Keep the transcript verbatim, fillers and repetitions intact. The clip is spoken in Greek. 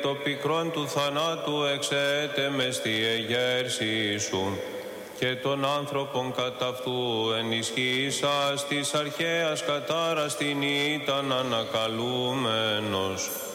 το πικρόν του θανάτου εξέτε μες τη εγέρση σου, και των άνθρωπων κατά αυτού ενισχύσας της αρχαίας κατάρας την ήταν ανακαλούμενος.